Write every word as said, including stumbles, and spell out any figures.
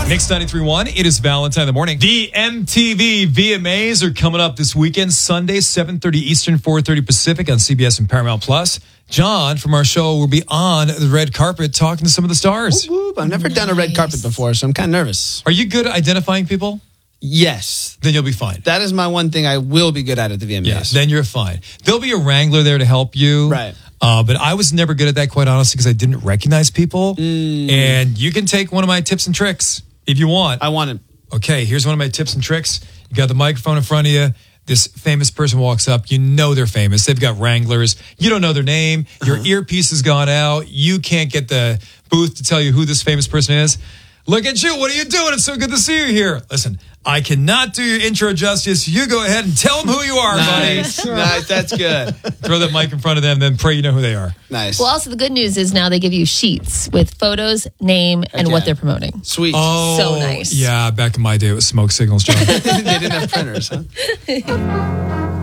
Mix ninety-three point one, it is Valentine in the morning. The M T V V M As are coming up this weekend, Sunday, seven thirty Eastern, four thirty Pacific on C B S and Paramount Plus. John from our show will be on the red carpet talking to some of the stars. Whoop, whoop. I've never nice. done a red carpet before, so I'm kind of nervous. Are you good at identifying people? Yes. Then you'll be fine. That is my one thing I will be good at at the V M As. Yes, then you're fine. There'll be a wrangler there to help you. Right. Uh, but I was never good at that, quite honestly, because I didn't recognize people. Mm. And you can take one of my tips and tricks if you want. I want it. Okay, here's one of my tips and tricks. You got the microphone in front of you. This famous person walks up. You know they're famous. They've got wranglers. You don't know their name. Your uh-huh. earpiece has gone out. You can't get the booth to tell you who this famous person is. Look at you. What are you doing? It's so good to see you here. Listen, I cannot do your intro justice. You go ahead and tell them who you are, nice. buddy. Nice. That's good. Throw that mic in front of them, then pray you know who they are. Nice. Well, also the good news is now they give you sheets with photos, name, and okay. what they're promoting. Sweet. Oh, so nice. Yeah, back in my day, it was smoke signals, John. They didn't have printers, huh?